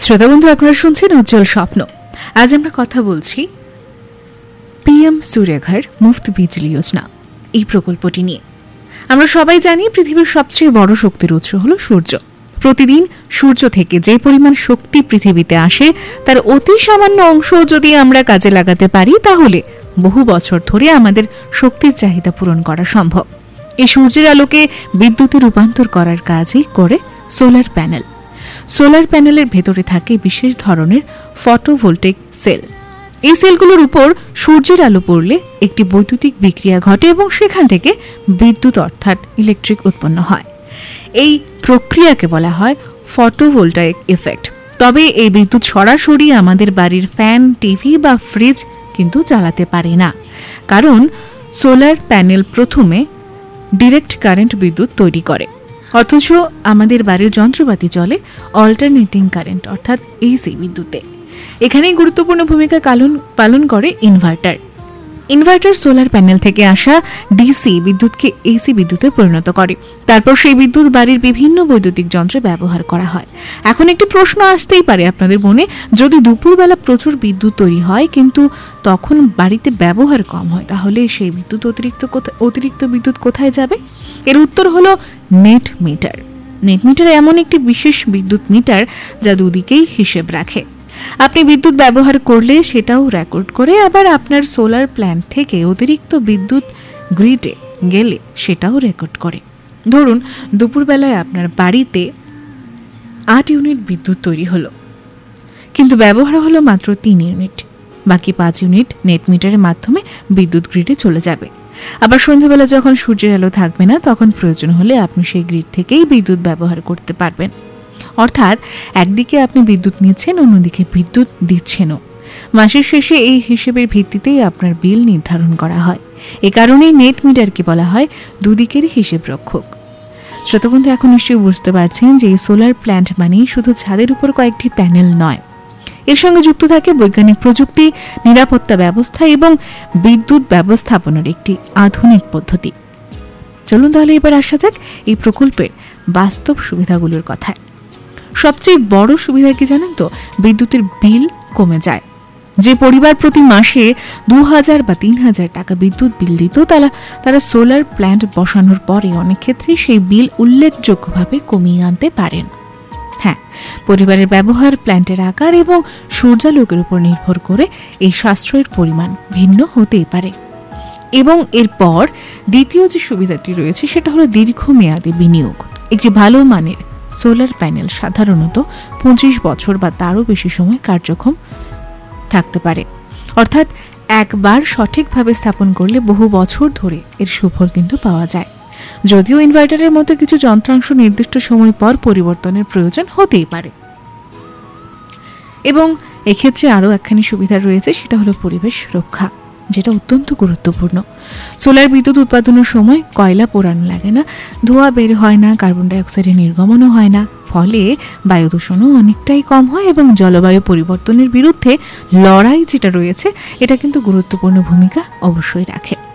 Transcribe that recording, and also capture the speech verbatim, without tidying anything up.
শ্রোতা বন্ধু, আপনারা শুনছেন উজ্জ্বল স্বপ্ন। আজ আমরা কথা বলছি পিএম সূর্যঘর মুফত বিজলি যোজনা এই প্রকল্পটি নিয়ে। আমরা সবাই জানি পৃথিবীর সবচেয়ে বড় শক্তির উৎস হলো সূর্য। প্রতিদিন সূর্য থেকে যে পরিমাণ শক্তি পৃথিবীতে আসে তার অতি সামান্য অংশ যদি আমরা কাজে লাগাতে পারি তাহলে বহু বছর ধরে আমাদের শক্তির চাহিদা পূরণ করা সম্ভব। এই সূর্যের আলোকে বিদ্যুতে রূপান্তর করার কাজই করে সোলার প্যানেল। সোলার প্যানেলের ভেতরে থাকে বিশেষ ধরনের ফটোভোল্টেইক সেল। এই সেলগুলোর উপর সূর্যের আলো পড়লে একটি বৈদ্যুতিক বিক্রিয়া ঘটে এবং সেখান থেকে বিদ্যুৎ অর্থাৎ ইলেকট্রিক উৎপন্ন হয়। এই প্রক্রিয়াকে বলা হয় ফটোভোল্টাইক ইফেক্ট। তবে এই বিদ্যুৎ সরাসরি আমাদের বাড়ির ফ্যান, টিভি বা ফ্রিজ কিন্তু চালাতে পারে না, কারণ সোলার প্যানেল প্রথমে ডিরেক্ট কারেন্ট বিদ্যুৎ তৈরি করে, অথচ আমাদের বাড়ির যন্ত্রপাতি চলে অল্টারনেটিং কারেন্ট অর্থাৎ এসি বিদ্যুতে। এখানেই গুরুত্বপূর্ণ ভূমিকা পালন করে ইনভার্টার। ইনভার্টার সোলার প্যানেল থেকে আসা ডিসি বিদ্যুৎকে এসি বিদ্যুতে পরিণত করে, তারপর সেই বিদ্যুৎ বাড়ির বিভিন্ন বৈদ্যুতিক যন্ত্রে ব্যবহার করা হয়। এখন একটি প্রশ্ন আসতেই পারে আপনাদের মনে, যদি দুপুরবেলা প্রচুর বিদ্যুৎ তৈরি হয় কিন্তু তখন বাড়িতে ব্যবহার কম হয়, তাহলে সেই বিদ্যুৎ অতিরিক্ত অতিরিক্ত বিদ্যুৎ কোথায় যাবে? এর উত্তর হলো নেট মিটার। নেট মিটার এমন একটি বিশেষ বিদ্যুৎ মিটার যা দুদিকেই হিসেব রাখে। আপনি বিদ্যুৎ ব্যবহার করলে সেটাও রেকর্ড করে, আবার আপনার সোলার প্ল্যান্ট থেকে অতিরিক্ত বিদ্যুৎ গ্রিডে গেলে সেটাও রেকর্ড করে। ধরুন দুপুরবেলায় আপনার বাড়িতে আট ইউনিট বিদ্যুৎ তৈরি হলো, কিন্তু ব্যবহার হলো মাত্র তিন ইউনিট। বাকি পাঁচ ইউনিট নেট মিটারের মাধ্যমে বিদ্যুৎ গ্রিডে চলে যাবে। আবার সন্ধ্যাবেলা যখন সূর্যের আলো থাকবে না, তখন প্রয়োজন হলে আপনি সেই গ্রিড থেকেই বিদ্যুৎ ব্যবহার করতে পারবেন। অর্থাৎ একদিকে আপনি বিদ্যুৎ নিচ্ছেন, অন্যদিকে বিদ্যুৎ দিচ্ছেনও। মাসের শেষে এই হিসেবের ভিত্তিতেই আপনার বিল নির্ধারণ করা হয়। এ কারণেই নেট মিটারকে বলা হয় দুদিকেরই হিসেব রক্ষক। শ্রোতাবন্ধু, এখন নিশ্চয়ই বুঝতে পারছেন যে সোলার প্ল্যান্ট মানেই শুধু ছাদের উপর কয়েকটি প্যানেল নয়, এর সঙ্গে যুক্ত থাকে বৈজ্ঞানিক প্রযুক্তি, নিরাপত্তা ব্যবস্থা এবং বিদ্যুৎ ব্যবস্থাপনার একটি আধুনিক পদ্ধতি। চলুন তাহলে এবার আসা যাক এই প্রকল্পের বাস্তব সুবিধাগুলোর কথায়। সবচেয়ে বড় সুবিধা কি জানেন তো? বিদ্যুতের বিল কমে যায়। যে পরিবার প্রতি মাসে দু হাজার বা তিন হাজার টাকা বিদ্যুৎ বিল দিত, তারা তারা সোলার প্ল্যান্ট বসানোর পরে অনেক ক্ষেত্রে সেই বিল উল্লেখযোগ্যভাবে কমিয়ে আনতে পারেন। হ্যাঁ, পরিবারের ব্যবহার, প্ল্যান্টের আকার এবং সূর্যালোকের উপর নির্ভর করে এই সাশ্রয়ের পরিমাণ ভিন্ন হতেই পারে। এবং এরপর দ্বিতীয় যে সুবিধাটি রয়েছে সেটা হলো দীর্ঘমেয়াদী বিনিয়োগ। একটি ভালো মানের সোলার প্যানেল সাধারণত পঁচিশ বছর বা তারও বেশি সময় কার্যক্ষম থাকতে পারে। অর্থাৎ একবার সঠিকভাবে স্থাপন করলে বহু বছর ধরে এর সুফল কিন্তু পাওয়া যায়। যদিও ইনভার্টারের মতো কিছু যন্ত্রাংশ নির্দিষ্ট সময় পর পরিবর্তনের প্রয়োজন হতেই পারে। এবং এক্ষেত্রে আরও একখানি সুবিধা রয়েছে, সেটা হলো পরিবেশ রক্ষা, যেটা অত্যন্ত গুরুত্বপূর্ণ। সোলার বিদ্যুৎ উৎপাদনের সময় কয়লা পোড়ানো লাগে না, ধোঁয়া বের হয় না, কার্বন ডাইঅক্সাইডের নির্গমনও হয় না, ফলে বায়ু দূষণও অনেকটাই কম হয় এবং জলবায়ু পরিবর্তনের বিরুদ্ধে লড়াই যেটা রয়েছে এটা কিন্তু গুরুত্বপূর্ণ ভূমিকা অবশ্যই রাখে।